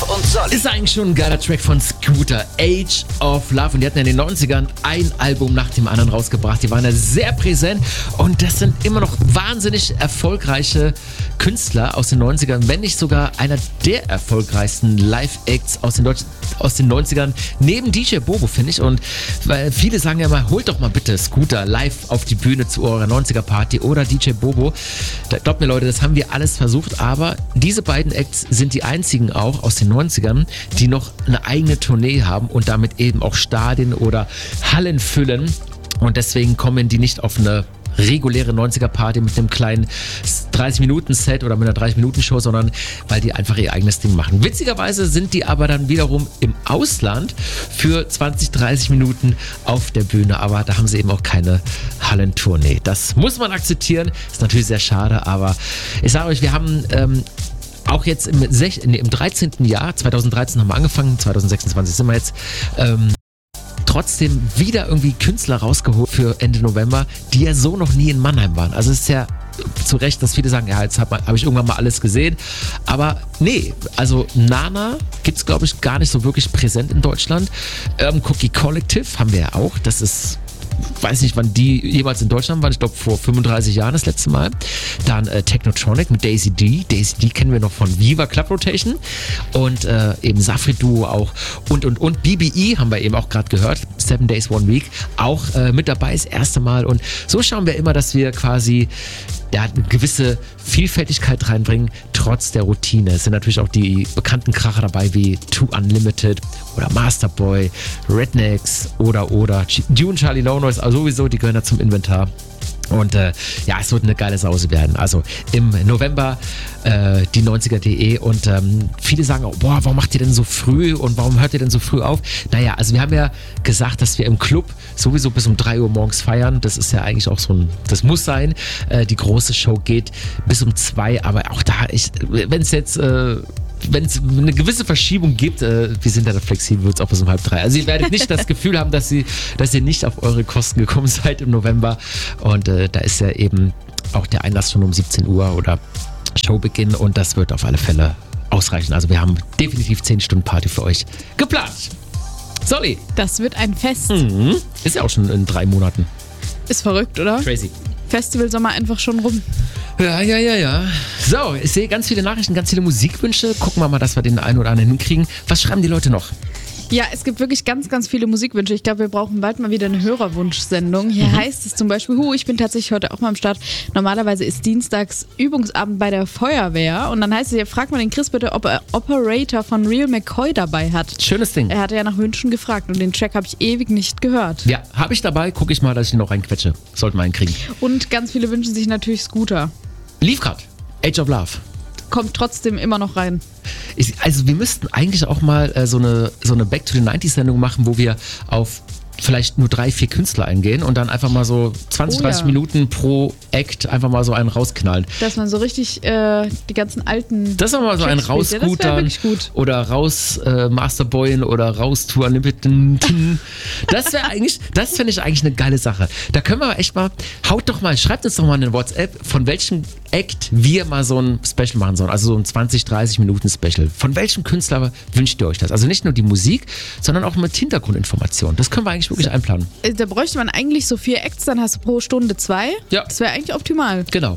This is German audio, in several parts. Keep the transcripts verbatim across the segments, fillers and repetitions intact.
und Solly. Ist eigentlich schon ein geiler Track von Scooter, Age of Love. Und die hatten in den neunzigern ein Album nach dem anderen rausgebracht. Die waren ja sehr präsent und das sind immer noch wahnsinnig erfolgreiche Künstler aus den neunzigern, wenn nicht sogar einer der erfolgreichsten Live-Acts aus den, Deutsch- aus den neunzigern, neben D J Bobo, finde ich. Und weil viele sagen ja mal, holt doch mal bitte Scooter live auf die Bühne zu eurer neunziger-Party oder D J Bobo. Da, glaubt mir Leute, das haben wir alles versucht, aber diese beiden Acts sind die einzigen auch aus den neunzigern, die noch eine eigene Tournee haben und damit eben auch Stadien oder Hallen füllen. Und deswegen kommen die nicht auf eine reguläre neunziger-Party mit einem kleinen dreißig-Minuten-Set oder mit einer dreißig-Minuten-Show, sondern weil die einfach ihr eigenes Ding machen. Witzigerweise sind die aber dann wiederum im Ausland für zwanzig, dreißig Minuten auf der Bühne, aber da haben sie eben auch keine Hallentournee. Das muss man akzeptieren, ist natürlich sehr schade, aber ich sage euch, wir haben ähm, auch jetzt im, sech- nee, im dreizehnten Jahr, zweitausenddreizehn haben wir angefangen, zweitausendsechsundzwanzig sind wir jetzt, ähm, trotzdem wieder irgendwie Künstler rausgeholt für Ende November, die ja so noch nie in Mannheim waren. Also es ist ja zu Recht, dass viele sagen, ja, jetzt habe hab ich irgendwann mal alles gesehen. Aber nee, also Nana gibt es, glaube ich, gar nicht so wirklich präsent in Deutschland. Ähm, Cookie Collective haben wir ja auch. Das ist, weiß nicht, wann die jeweils in Deutschland waren. Ich glaube, vor fünfunddreißig Jahren das letzte Mal. Dann äh, Technotronic mit Daisy D. Daisy D kennen wir noch von Viva Club Rotation. Und äh, eben Safri Duo auch. Und, und, und B B E haben wir eben auch gerade gehört. Seven Days, One Week. Auch äh, mit dabei das erste Mal. Und so schauen wir immer, dass wir quasi ja, eine gewisse Vielfältigkeit reinbringen, trotz der Routine. Es sind natürlich auch die bekannten Kracher dabei, wie Two Unlimited oder Masterboy, Rednecks oder, oder Dune, Charlie Low Noise, also sowieso, die gehören da zum Inventar. Und äh, ja, es wird eine geile Sause werden. Also im November äh, die neunziger punkt de und ähm, viele sagen auch, boah, warum macht ihr denn so früh und warum hört ihr denn so früh auf? Naja, also wir haben ja gesagt, dass wir im Club sowieso bis um drei Uhr morgens feiern. Das ist ja eigentlich auch so ein, das muss sein. Äh, die große Show geht bis um zwei, aber auch da, wenn es jetzt... Äh, wenn es eine gewisse Verschiebung gibt, äh, wir sind ja da flexibel, wird es auch bis um halb drei. Also ihr werdet nicht das Gefühl haben, dass, sie, dass ihr nicht auf eure Kosten gekommen seid im November. Und äh, da ist ja eben auch der Einlass schon um siebzehn Uhr oder Showbeginn und das wird auf alle Fälle ausreichen. Also wir haben definitiv zehn Stunden Party für euch geplant. Solly. Das wird ein Fest. Mhm. Ist ja auch schon in drei Monaten. Ist verrückt, oder? Crazy. Festival Sommer einfach schon rum. Ja, ja, ja, ja. So, ich sehe ganz viele Nachrichten, ganz viele Musikwünsche. Gucken wir mal, dass wir den einen oder anderen hinkriegen. Was schreiben die Leute noch? Ja, es gibt wirklich ganz, ganz viele Musikwünsche. Ich glaube, wir brauchen bald mal wieder eine Hörerwunschsendung. Hier mhm. heißt es zum Beispiel, hu, ich bin tatsächlich heute auch mal am Start. Normalerweise ist dienstags Übungsabend bei der Feuerwehr. Und dann heißt es hier, frag mal den Chris bitte, ob er Operator von Real McCoy dabei hat. Schönes Ding. Er hatte ja nach Wünschen gefragt und den Track habe ich ewig nicht gehört. Ja, habe ich dabei. Gucke ich mal, dass ich ihn noch reinquetsche. Sollten wir einen kriegen. Und ganz viele wünschen sich natürlich Scooter. Lief grad. Age of Love. Kommt trotzdem immer noch rein. Ich, also wir müssten eigentlich auch mal äh, so eine, so eine Back to the nineties Sendung machen, wo wir auf vielleicht nur drei, vier Künstler eingehen und dann einfach mal so zwanzig, Oh, dreißig ja. Minuten pro Act einfach mal so einen rausknallen. Dass man so richtig äh, die ganzen alten Das ist mal so einen Tracks spielt. Ja, das wär rausscootern wirklich gut. oder raus äh, Masterboyen oder raus Tour Unlimited. Das wäre eigentlich, das finde ich eigentlich eine geile Sache. Da können wir echt mal, haut doch mal, schreibt uns doch mal eine WhatsApp, von welchem Act wir mal so ein Special machen sollen. Also so ein zwanzig, dreißig Minuten Special. Von welchem Künstler wünscht ihr euch das? Also nicht nur die Musik, sondern auch mit Hintergrundinformationen. Das können wir eigentlich wirklich einplanen. Da bräuchte man eigentlich so vier Acts, dann hast du pro Stunde zwei. Ja. Das wäre eigentlich optimal. Genau.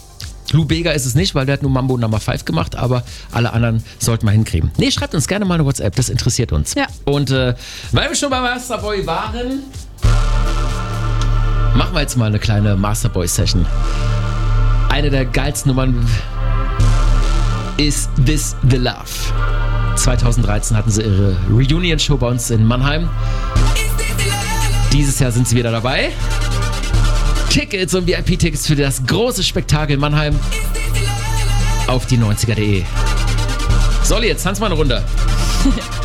Lou Bega ist es nicht, weil der hat nur Mambo Number fünf gemacht, aber alle anderen sollten wir hinkriegen. Nee, schreibt uns gerne mal eine WhatsApp, das interessiert uns. Ja. Und äh, weil wir schon bei Masterboy waren, machen wir jetzt mal eine kleine Masterboy-Session. Eine der geilsten Nummern ist This the Love. zweitausenddreizehn hatten sie ihre Reunion-Show bei uns in Mannheim. Dieses Jahr sind sie wieder dabei. Tickets und V I P-Tickets für das große Spektakel Mannheim auf die neunziger punkt de. Solly, jetzt tanz mal eine Runde.